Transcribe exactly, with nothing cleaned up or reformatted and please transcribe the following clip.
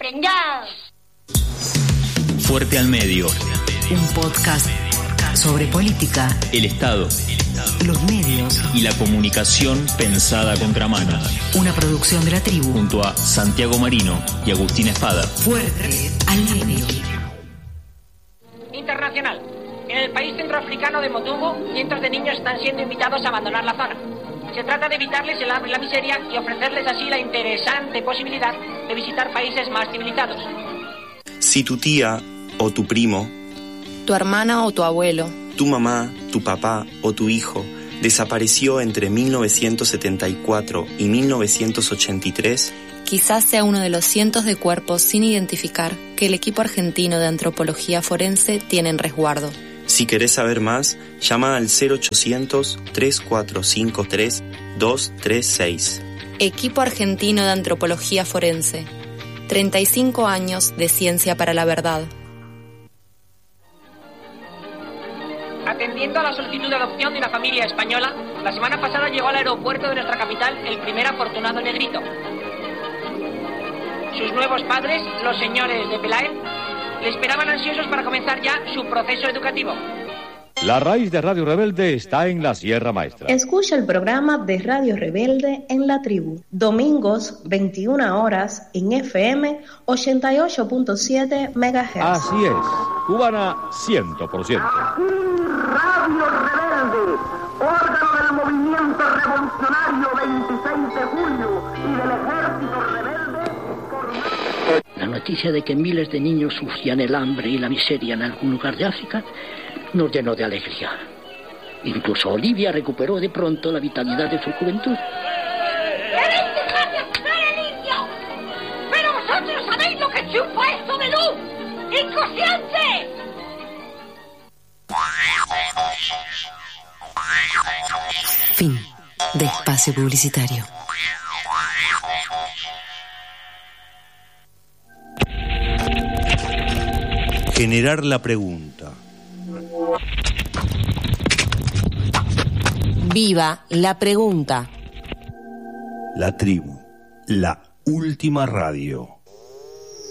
arranquen ya. Fuerte al medio. Un podcast sobre política, El Estado, los medios y la comunicación pensada a contramano. Una producción de La Tribu. Junto a Santiago Marino y Agustín Espada. Fuerte al medio. Internacional. En el país centroafricano de Motungu, cientos de niños están siendo invitados a abandonar la zona. Se trata de evitarles el hambre y la miseria y ofrecerles así la interesante posibilidad de visitar países más civilizados. Si tu tía o tu primo, tu hermana o tu abuelo, tu mamá, tu papá o tu hijo desapareció entre mil novecientos setenta y cuatro y mil novecientos ochenta y tres, quizás sea uno de los cientos de cuerpos sin identificar que el equipo argentino de antropología forense tiene en resguardo. Si querés saber más, llama al cero ochocientos, tres cuatro cinco tres, dos tres seis. Equipo argentino de antropología forense. treinta y cinco años de ciencia para la verdad. Atendiendo a la solicitud de adopción de una familia española, la semana pasada llegó al aeropuerto de nuestra capital el primer afortunado negrito. Sus nuevos padres, los señores de Peláez, le esperaban ansiosos para comenzar ya su proceso educativo. La raíz de Radio Rebelde está en la Sierra Maestra. Escucha el programa de Radio Rebelde en La Tribu, domingos veintiuna horas en F M ochenta y ocho punto siete megahertz. Así es, cubana cien por ciento. Aquí Radio Rebelde, órgano del movimiento revolucionario veintiséis de julio y del ejército rebelde. Por... La noticia de que miles de niños sufrían el hambre y la miseria en algún lugar de África nos llenó de alegría. Incluso Olivia recuperó de pronto la vitalidad de su juventud. ¡Queréis dejar de apagar el indio! ¡Pero vosotros sabéis lo que chupa esto de luz! ¡Inconsciente! Fin de espacio publicitario. Generar la pregunta. Viva la pregunta. La Tribu, la última radio.